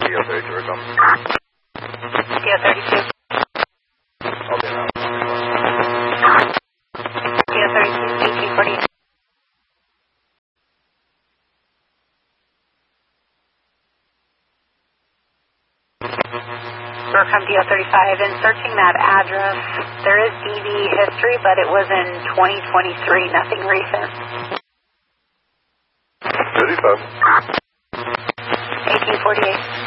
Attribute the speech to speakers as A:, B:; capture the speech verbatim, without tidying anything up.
A: D O thirty-two, come.
B: D O thirty-two.
A: Okay, now.
B: D O thirty-two, eighteen forty-eight. We're from D O thirty-five, and searching that address, there is D V history, but it was in twenty twenty-three, nothing recent.
A: thirty-five.
B: eighteen forty-eight.